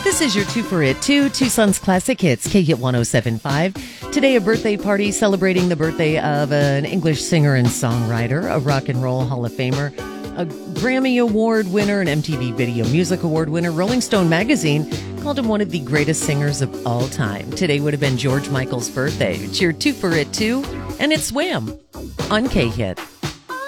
This is your two for it, Tucson's classic hits, K-Hit 107.5. Today, a birthday party celebrating the birthday of an English singer and songwriter, a rock and roll Hall of Famer, a Grammy Award winner, an MTV Video Music Award winner. Rolling Stone magazine called him one of the greatest singers of all time. Today would have been George Michael's birthday. It's your two for it, too, and it's Wham! On K-Hit.